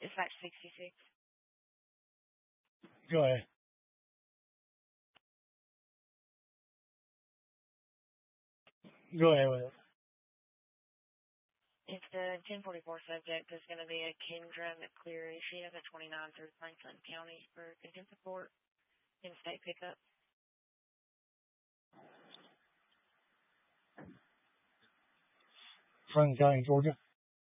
Dispatch 66. Go ahead. Go ahead with it. It's the 1044 subject. There's going to be a Kendra McCleary. She has a 29 through Franklin County for contempt support in state pickup. Franklin County, Georgia.